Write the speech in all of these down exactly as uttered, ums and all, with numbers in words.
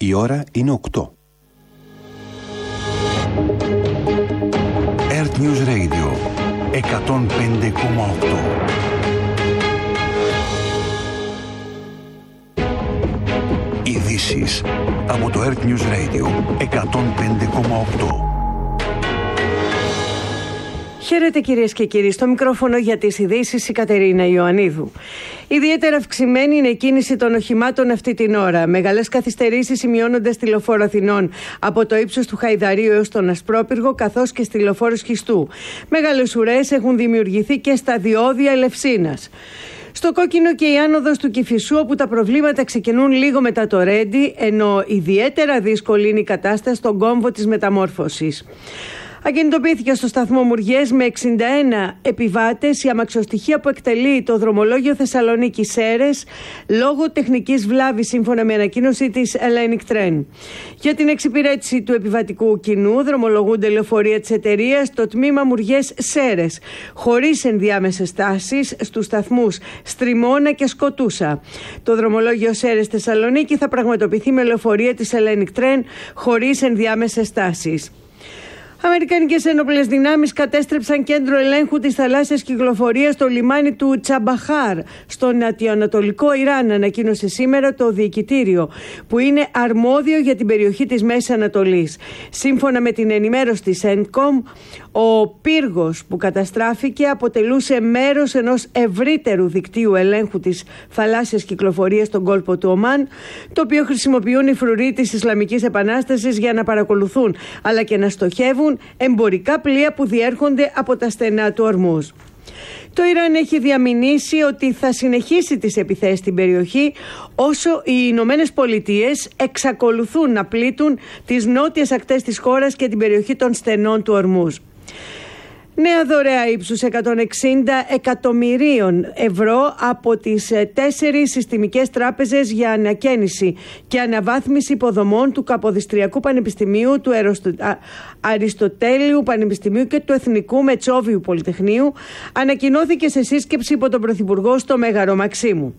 Η ώρα είναι οκτώ. Earth News Radio εκατόν πέντε κόμμα οκτώ. Ειδήσεις από το Earth News Radio εκατόν πέντε κόμμα οκτώ. Χαίρετε κυρίες και κύριοι, στο μικρόφωνο για τις ειδήσεις η Κατερίνα Ιωαννίδου. Ιδιαίτερα αυξημένη είναι η κίνηση των οχημάτων αυτή την ώρα. Μεγάλες καθυστερήσεις σημειώνονται στη λεωφόρο Αθηνών από το ύψος του Χαϊδαρίου έως τον Ασπρόπυργο, καθώς και στη λεωφόρο Σχιστού. Μεγάλες ουρές έχουν δημιουργηθεί και στα διόδια Ελευσίνας. Στο Κόκκινο και η άνοδος του Κηφισού, όπου τα προβλήματα ξεκινούν λίγο μετά το Ρέντι, ενώ ιδιαίτερα δύσκολη είναι η κατάσταση στον κόμβο της μεταμόρφωσης. Ακινητοποιήθηκε στο σταθμό Μουργές με εξήντα ένα επιβάτες η αμαξοστοιχεία που εκτελεί το δρομολόγιο Θεσσαλονίκη-Σέρες λόγω τεχνικής βλάβης, σύμφωνα με ανακοίνωση της Hellenic Train. Για την εξυπηρέτηση του επιβατικού κοινού δρομολογούνται λεωφορεία της εταιρείας στο τμήμα Μουργές-Σέρες, χωρίς ενδιάμεσες στάσεις στους σταθμούς Στριμώνα και Σκοτούσα. Το δρομολόγιο Σέρες-Θεσσαλονίκη θα πραγματοποιηθεί με λεωφορεία της Hellenic Train χωρίς ενδιάμεσες στάσεις. Αμερικανικές ένοπλες δυνάμεις κατέστρεψαν κέντρο ελέγχου της θαλάσσιας κυκλοφορίας στο λιμάνι του Τσαμπαχάρ, στο νοτιοανατολικό Ιράν, ανακοίνωσε σήμερα το διοικητήριο, που είναι αρμόδιο για την περιοχή της Μέσης Ανατολής. Σύμφωνα με την ενημέρωση της Centcom, ο πύργος που καταστράφηκε αποτελούσε μέρος ενός ευρύτερου δικτύου ελέγχου της θαλάσσιας κυκλοφορίας στον κόλπο του Ομάν, το οποίο χρησιμοποιούν οι φρουροί της Ισλαμικής Επανάστασης για να παρακολουθούν αλλά και να στοχεύουν εμπορικά πλοία που διέρχονται από τα στενά του Ορμούζ. Το Ιράν έχει διαμηνήσει ότι θα συνεχίσει τις επιθέσεις στην περιοχή όσο οι Ηνωμένες Πολιτείες εξακολουθούν να πλήττουν τις νότιες ακτές της χώρας και την περιοχή των στενών του Ορμούζ. Νέα δωρεά ύψους εκατόν εξήντα εκατομμυρίων ευρώ από τις τέσσερις συστημικές τράπεζες για ανακαίνιση και αναβάθμιση υποδομών του Καποδιστριακού Πανεπιστημίου, του Αριστοτέλειου Πανεπιστημίου και του Εθνικού Μετσόβιου Πολυτεχνείου ανακοινώθηκε σε σύσκεψη υπό τον Πρωθυπουργό στο Μέγαρο Μαξίμου.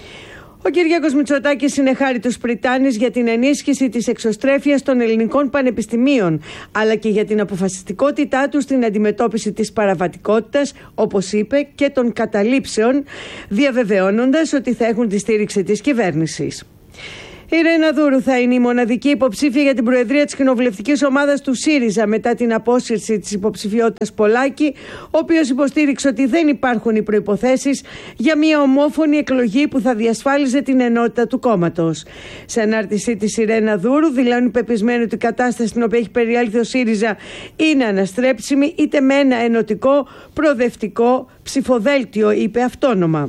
Ο Κυριάκος Μητσοτάκης συνεχάρει τους Πριτάνης για την ενίσχυση της εξωστρέφειας των ελληνικών πανεπιστημίων, αλλά και για την αποφασιστικότητά τους στην αντιμετώπιση της παραβατικότητας, όπως είπε, και των καταλήψεων, διαβεβαιώνοντας ότι θα έχουν τη στήριξη της κυβέρνησης. Η Ρένα Δούρου θα είναι η μοναδική υποψήφια για την προεδρία της κοινοβουλευτικής ομάδας του ΣΥΡΙΖΑ μετά την απόσυρση της υποψηφιότητας Πολάκη, ο οποίος υποστήριξε ότι δεν υπάρχουν οι προϋποθέσεις για μια ομόφωνη εκλογή που θα διασφάλιζε την ενότητα του κόμματος. Σε ανάρτησή της, η Ρένα Δούρου δηλώνει πεπισμένη ότι η κατάσταση στην οποία έχει περιέλθει ο ΣΥΡΙΖΑ είναι αναστρέψιμη, είτε με ένα ενωτικό προοδευτικό ψηφοδέλτιο, είπε αυτόνομα.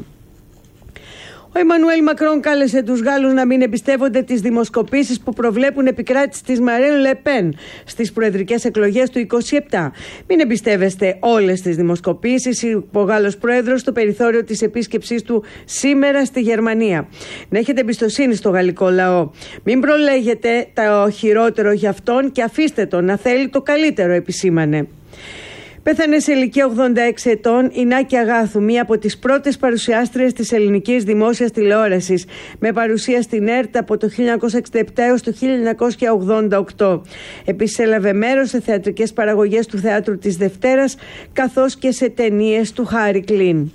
Ο Εμμανουέλ Μακρόν κάλεσε τους Γάλλους να μην εμπιστεύονται τις δημοσκοπήσεις που προβλέπουν επικράτηση της Μαρέν Λε Πεν στις προεδρικές εκλογές του είκοσι επτά. Μην εμπιστεύεστε όλες τις δημοσκοπήσεις, είπε ο Γάλλος πρόεδρος στο περιθώριο της επίσκεψής του σήμερα στη Γερμανία. Να έχετε εμπιστοσύνη στο γαλλικό λαό. Μην προλέγετε το χειρότερο για αυτόν και αφήστε τον να θέλει το καλύτερο, επισήμανε. Πέθανε σε ηλικία ογδόντα έξι ετών η Νάκη Αγάθου, μία από τις πρώτες παρουσιάστριες της ελληνικής δημόσιας τηλεόρασης, με παρουσία στην ΕΡΤ από το χίλια εννιακόσια εξήντα επτά έως το χίλια εννιακόσια ογδόντα οκτώ. Επίσης έλαβε μέρος σε θεατρικές παραγωγές του Θεάτρου της Δευτέρας, καθώς και σε ταινίες του Χάρη Κλίν.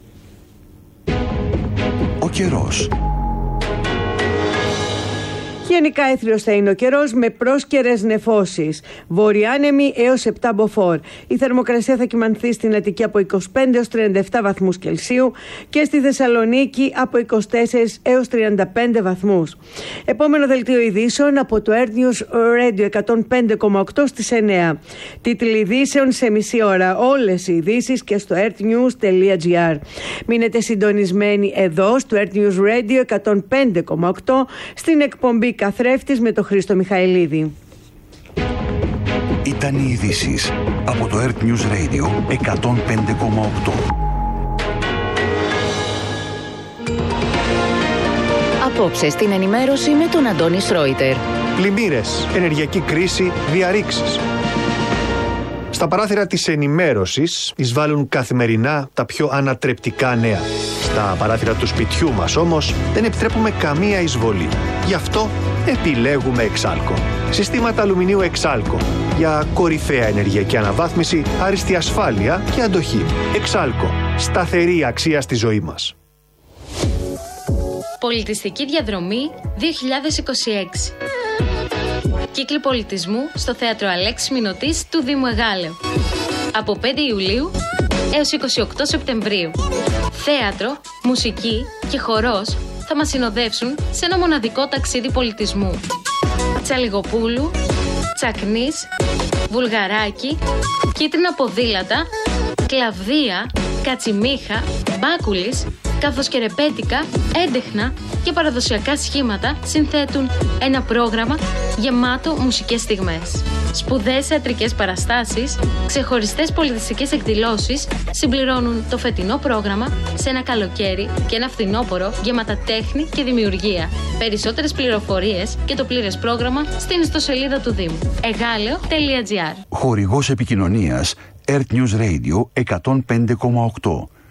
Ο καιρός. Γενικά έθριος θα είναι ο καιρός με πρόσκαιρες νεφώσεις. Βορειάνεμη έως επτά μποφόρ. Η θερμοκρασία θα κυμανθεί στην Αττική από είκοσι πέντε έως τριάντα επτά βαθμούς Κελσίου και στη Θεσσαλονίκη από είκοσι τέσσερα έως τριάντα πέντε βαθμούς. Επόμενο δελτίο ειδήσεων από το Earth News Radio εκατόν πέντε κόμμα οκτώ στις εννιά. Τίτλοι ειδήσεων σε μισή ώρα. Όλες οι ειδήσεις και στο earthnews τελεία gr. Μείνετε συντονισμένοι εδώ στο Earth News Radio εκατόν πέντε κόμμα οκτώ στην εκπομπή Καθρέφτης με τον Χρήστο Μιχαηλίδη. Ήταν οι ειδήσεις από το Earth News Radio εκατόν πέντε κόμμα οκτώ. Απόψε στην ενημέρωση με τον Αντώνη Σρόιτερ. Πλημμύρες, ενεργειακή κρίση, διαρρήξεις. Στα παράθυρα της ενημέρωσης εισβάλλουν καθημερινά τα πιο ανατρεπτικά νέα. Στα παράθυρα του σπιτιού μας όμως δεν επιτρέπουμε καμία εισβολή. Γι' αυτό επιλέγουμε Εξάλκο. Συστήματα αλουμινίου Εξάλκο. Για κορυφαία ενεργειακή αναβάθμιση, άριστη ασφάλεια και αντοχή. Εξάλκο. Σταθερή αξία στη ζωή μας. Πολιτιστική διαδρομή δύο χιλιάδες είκοσι έξι. Κύκλοι πολιτισμού στο Θέατρο Αλέξης Μηνωτής του Δήμου Εγάλεω. Από πέντε Ιουλίου έως είκοσι οκτώ Σεπτεμβρίου. Θέατρο, μουσική και χορός θα μας συνοδεύσουν σε ένα μοναδικό ταξίδι πολιτισμού. Τσαλιγοπούλου, Τσακνής, Βουλγαράκι, κίτρινα ποδήλατα, κλαβδία, κατσιμίχα, μπάκουλης, καθώς και ρεπέτικα, έντεχνα και παραδοσιακά σχήματα συνθέτουν ένα πρόγραμμα γεμάτο μουσικές στιγμές. Σπουδαίες θεατρικές παραστάσεις, ξεχωριστές πολιτιστικές εκδηλώσεις συμπληρώνουν το φετινό πρόγραμμα σε ένα καλοκαίρι και ένα φθινόπωρο γεμάτα τέχνη και δημιουργία. Περισσότερες πληροφορίες και το πλήρες πρόγραμμα στην ιστοσελίδα του Δήμου εγάλεο τελεία τζι άρ. Χορηγός επικοινωνίας Earth News Radio εκατόν πέντε κόμμα οκτώ.